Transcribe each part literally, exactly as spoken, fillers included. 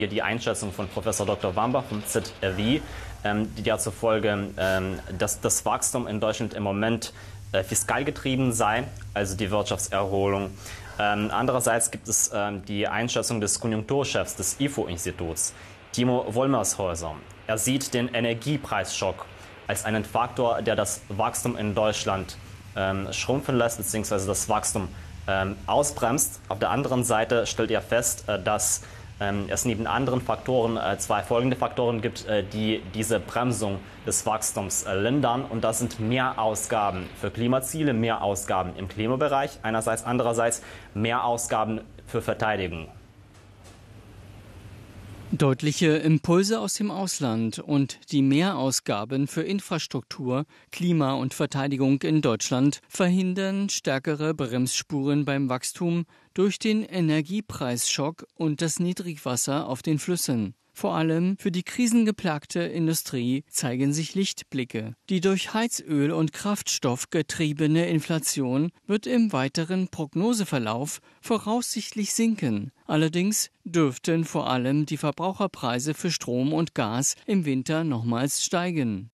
Hier die Einschätzung von Professor Doktor Wambach vom Z R W, ähm, die dazu folge, ähm, dass das Wachstum in Deutschland im Moment äh, fiskal getrieben sei, also die Wirtschaftserholung. Ähm, andererseits gibt es ähm, die Einschätzung des Konjunkturchefs des I F O-Instituts, Timo Wollmershäuser. Er sieht den Energiepreisschock als einen Faktor, der das Wachstum in Deutschland ähm, schrumpfen lässt, beziehungsweise das Wachstum ähm, ausbremst. Auf der anderen Seite stellt er fest, äh, dass es neben anderen Faktoren äh, zwei folgende Faktoren gibt, äh, die diese Bremsung des Wachstums äh, lindern. Und das sind mehr Ausgaben für Klimaziele, mehr Ausgaben im Klimabereich einerseits, andererseits mehr Ausgaben für Verteidigung. Deutliche Impulse aus dem Ausland und die Mehrausgaben für Infrastruktur, Klima und Verteidigung in Deutschland verhindern stärkere Bremsspuren beim Wachstum durch den Energiepreisschock und das Niedrigwasser auf den Flüssen. Vor allem für die krisengeplagte Industrie zeigen sich Lichtblicke. Die durch Heizöl und Kraftstoff getriebene Inflation wird im weiteren Prognoseverlauf voraussichtlich sinken. Allerdings dürften vor allem die Verbraucherpreise für Strom und Gas im Winter nochmals steigen.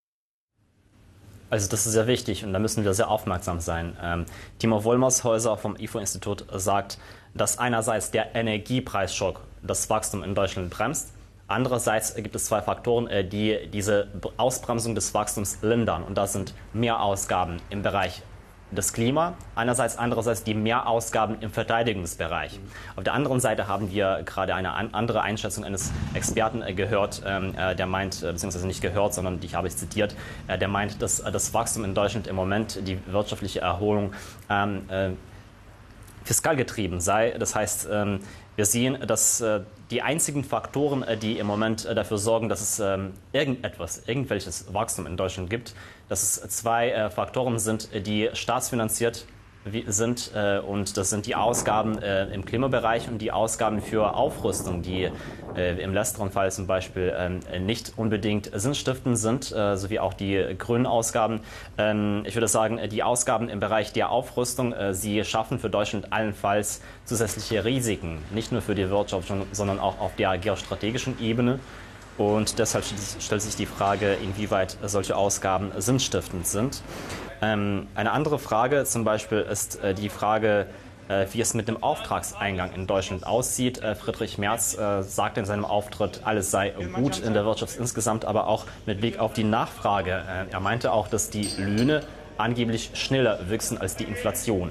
Also das ist sehr wichtig und da müssen wir sehr aufmerksam sein. Ähm, Timo Wollmershäuser vom I F O-Institut sagt, dass einerseits der Energiepreisschock das Wachstum in Deutschland bremst. Andererseits gibt es zwei Faktoren, die diese Ausbremsung des Wachstums lindern. Und das sind Mehrausgaben im Bereich des Klima, einerseits, andererseits die Mehrausgaben im Verteidigungsbereich. Auf der anderen Seite haben wir gerade eine andere Einschätzung eines Experten gehört, der meint, beziehungsweise nicht gehört, sondern die habe ich zitiert, der meint, dass das Wachstum in Deutschland im Moment, die wirtschaftliche Erholung, ähm, äh, fiskal getrieben sei. Das heißt, ähm, wir sehen, dass äh, die einzigen Faktoren, äh, die im Moment äh, dafür sorgen, dass es ähm, irgendetwas, irgendwelches Wachstum in Deutschland gibt, dass es zwei äh, Faktoren sind, die staatsfinanziert sind, äh, und das sind die Ausgaben äh, im Klimabereich und die Ausgaben für Aufrüstung, die äh, im letzteren Fall zum Beispiel äh, nicht unbedingt sinnstiftend sind, äh, sowie auch die grünen Ausgaben. Ähm, ich würde sagen, die Ausgaben im Bereich der Aufrüstung, äh, sie schaffen für Deutschland allenfalls zusätzliche Risiken, nicht nur für die Wirtschaft, sondern auch auf der geostrategischen Ebene. Und deshalb stellt sich die Frage, inwieweit solche Ausgaben sinnstiftend sind. Ähm, eine andere Frage zum Beispiel ist äh, die Frage, äh, wie es mit dem Auftragseingang in Deutschland aussieht. Äh, Friedrich Merz äh, sagt in seinem Auftritt, alles sei gut in der Wirtschaft insgesamt, aber auch mit Blick auf die Nachfrage. Äh, er meinte auch, dass die Löhne angeblich schneller wachsen als die Inflation.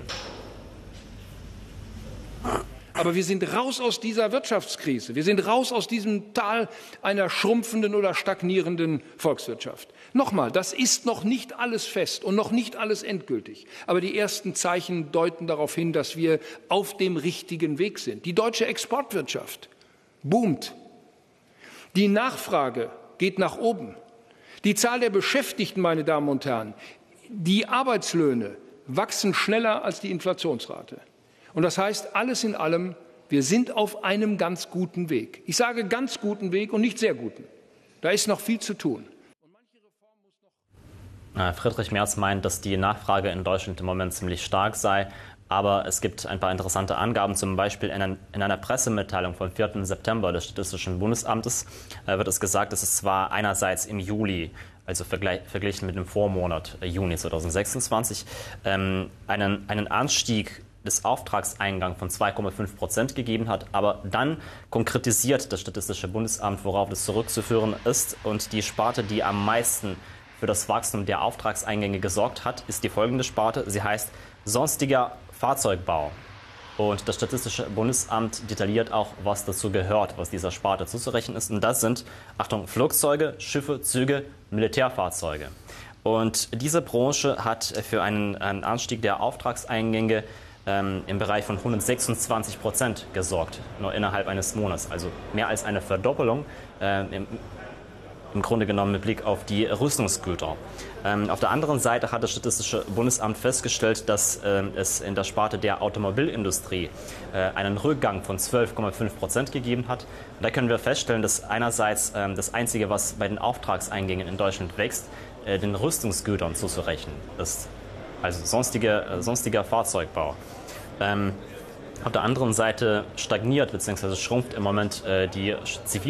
Aber wir sind raus aus dieser Wirtschaftskrise. Wir sind raus aus diesem Tal einer schrumpfenden oder stagnierenden Volkswirtschaft. Nochmal, das ist noch nicht alles fest und noch nicht alles endgültig. Aber die ersten Zeichen deuten darauf hin, dass wir auf dem richtigen Weg sind. Die deutsche Exportwirtschaft boomt. Die Nachfrage geht nach oben. Die Zahl der Beschäftigten, meine Damen und Herren, die Arbeitslöhne wachsen schneller als die Inflationsrate. Und das heißt, alles in allem, wir sind auf einem ganz guten Weg. Ich sage ganz guten Weg und nicht sehr guten. Da ist noch viel zu tun. Friedrich Merz meint, dass die Nachfrage in Deutschland im Moment ziemlich stark sei. Aber es gibt ein paar interessante Angaben. Zum Beispiel in einer Pressemitteilung vom vierten September des Statistischen Bundesamtes wird es gesagt, dass es zwar einerseits im Juli, also verglichen mit dem Vormonat Juni zweitausendsechsundzwanzig, einen, einen Anstieg des Auftragseingangs von zwei Komma fünf Prozent gegeben hat, aber dann konkretisiert das Statistische Bundesamt, worauf das zurückzuführen ist. Und die Sparte, die am meisten für das Wachstum der Auftragseingänge gesorgt hat, ist die folgende Sparte. Sie heißt sonstiger Fahrzeugbau. Und das Statistische Bundesamt detailliert auch, was dazu gehört, was dieser Sparte zuzurechnen ist. Und das sind, Achtung, Flugzeuge, Schiffe, Züge, Militärfahrzeuge. Und diese Branche hat für einen, einen Anstieg der Auftragseingänge ähm, im Bereich von hundertsechsundzwanzig Prozent gesorgt, nur innerhalb eines Monats. Also mehr als eine Verdoppelung äh, im, im Grunde genommen mit Blick auf die Rüstungsgüter. Ähm, auf der anderen Seite hat das Statistische Bundesamt festgestellt, dass äh, es in der Sparte der Automobilindustrie äh, einen Rückgang von zwölf Komma fünf Prozent gegeben hat. Und da können wir feststellen, dass einerseits äh, das Einzige, was bei den Auftragseingängen in Deutschland wächst, äh, den Rüstungsgütern zuzurechnen ist. Also sonstige, äh, sonstiger Fahrzeugbau. Ähm, auf der anderen Seite stagniert bzw. schrumpft im Moment äh, die Zivil